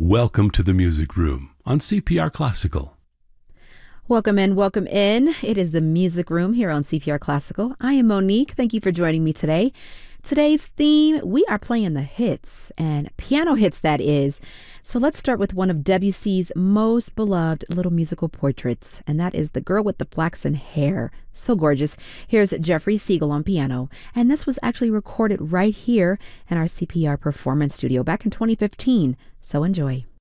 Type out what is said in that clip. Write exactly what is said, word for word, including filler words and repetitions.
Welcome to the Music Room on C P R Classical. Welcome in, welcome in. It is the Music Room here on C P R Classical. I am Monique. Thank you for joining me today. Today's theme, we are playing the hits, and piano hits, that is. So let's start with one of Debussy's most beloved little musical portraits, and that is The Girl with the Flaxen Hair. So gorgeous. Here's Jeffrey Siegel on piano, and this was actually recorded right here in our C P R Performance Studio back in twenty fifteen. So enjoy.